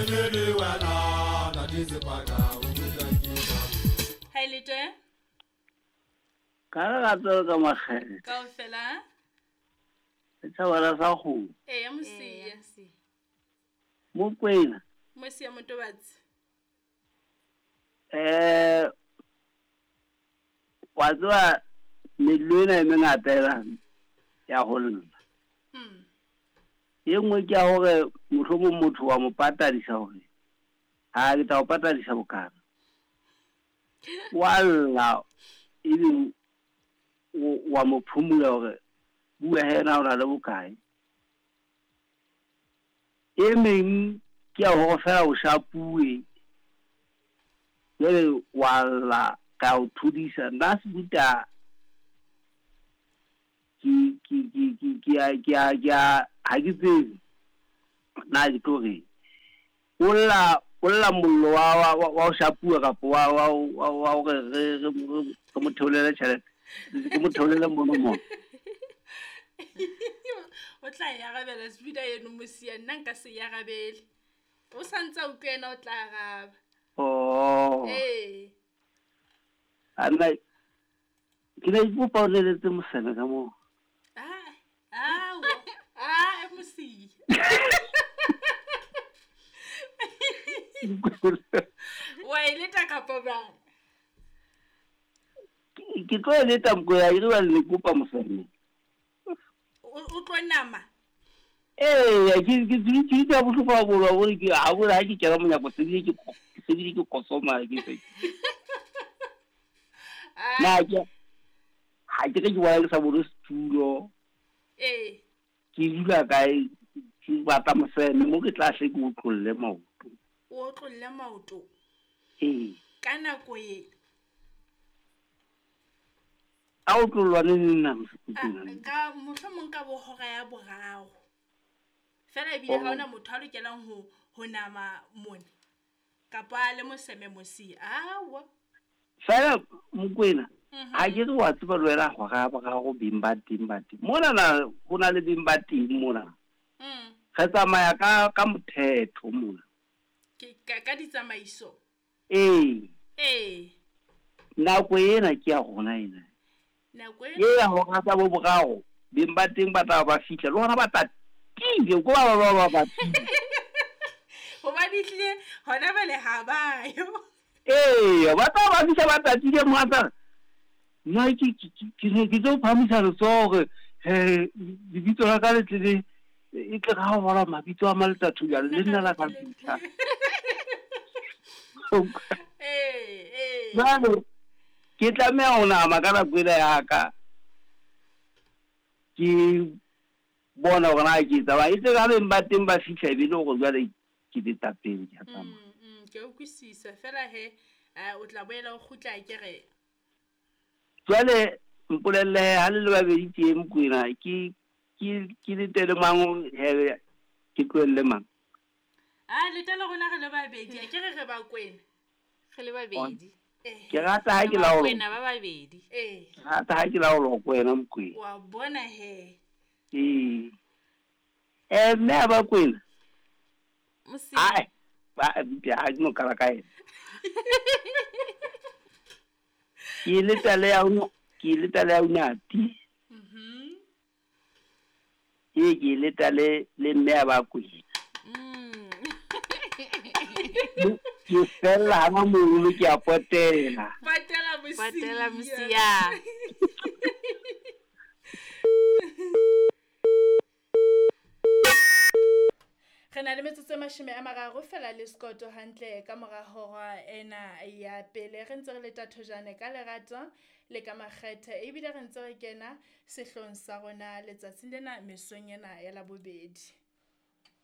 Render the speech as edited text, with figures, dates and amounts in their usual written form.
Wenele wena na dizipaka ukuzakika. Hai lete. Ka tlo ka magere. Kaofela. Tsa wala sa go. Ya Mosia. Mo kwena. Mosia Motobatsi. Wa tswa melwana e mengata ya go lla. Ye nngwe ke a hore motho wa mo patadisa hore ha ke tla o patadisa bokana. Walla ile wa mo phumula hore bua hena o na le bokae. E meng ke a ho fela o shapue. Jere walla ka o thudisa nna se buta ki ha ke tsebe na ke tore olla mollo wa o shapua ka wa re mo theolele tšhelete ke mo theolele mono o tla ya gabela spida yeno Mosia nna nka se ya gabele o santsa o kwena o tla gaba ana ke le ipopa o leletse mosene ka mo Mosia wa ileta kapo bana ke tlo leta mko ya ile ba le kopa mosene o tlo nama ke tsa botlhokwa go ba gore ke a bona ha ke tsela monyako se ke kosoma ke se na ke ha ke wa sa bolo studio ke dula kae ke batla mosene mo ke tla se ke o tlolle maoto ka nako e a o tlolwa le nna ka mohlomong ka bohora ya borago fela ebile ha ona motho a lokelang ho nama mone kapa le moseme Mosia fela mokwena ha ke re wa tseba lwela go ga go bimba mona na go na le bimba mona ga tsamaya ka mothetho mona ka ditsamaiso nako ena ke ya gona ena nako ya go ga tsa bo bogago bimba ba tla ba fitla le gona ba tatile go ba go ba ditlile hona bale ha bayo ba tla ba fitla ba tatile moatsa nna ke tlo phamisa le tsoge dibitso la ka le tle e tle ga go bola mabitso a maleta thuya le nna la ka ntha ke tlamea go nama ka nako ela yaka ke bona gona ke tsa ba itse ga beng ba teng ba fitlha ebile go jwale ke ditapeng ke tsamaya ke utlwisisa fela o tla boela o khutla ke re jwale mpolelle ha le babedi teng Mokwena ke le tele mang ke tloelle mang le tele gona re le babedi ke re ba kwena re le babedi ke rata ha ke la o kwena ba babedi rata ha ke la o kwena Mokwena wa bona he mme ba kwena Mosia ba ha di no kala kae ke le tale ya unyati ke le tale le mme ba kwena ke fela ha mo ke a potela Mosia re na le metsotso mashome a mararo fela le skoto hantle ka mora hora ena ya pele re ntse re le tathojane ka lerato le ka makgethe ebile re ntse re kena sehlong sa rona letsatsi lena mesong ena ya la bobedi